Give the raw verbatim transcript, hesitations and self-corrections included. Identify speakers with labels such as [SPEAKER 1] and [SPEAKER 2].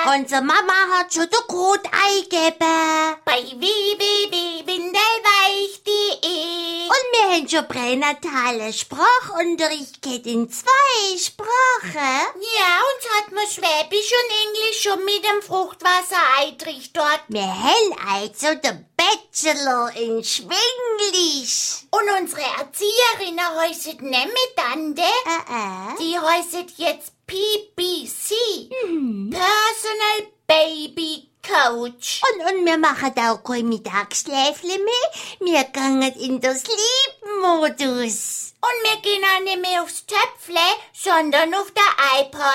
[SPEAKER 1] Unsere Mama hat schon den Code eingegeben.
[SPEAKER 2] Bei w w w punkt windelweich punkt de.
[SPEAKER 1] Und wir haben schon pränatalen Sprachunterricht gehabt in zwei Sprachen.
[SPEAKER 2] Ja, uns hat man Schwäbisch und Englisch schon mit dem Fruchtwasser eintricht dort.
[SPEAKER 1] Wir haben also den Bachelor in Schwinglisch.
[SPEAKER 2] Und unsere Erzieherinnen heißen nicht Tante,
[SPEAKER 1] Äh, äh.
[SPEAKER 2] die heißen jetzt P B C,
[SPEAKER 1] Mhm.
[SPEAKER 2] Personal Baby Coach.
[SPEAKER 1] Und, und wir machen auch kein Mittagsschläfle mehr. Wir gehen in den Sleep-Modus.
[SPEAKER 2] Und wir gehen auch nicht mehr aufs Töpfle, sondern auf der iPod.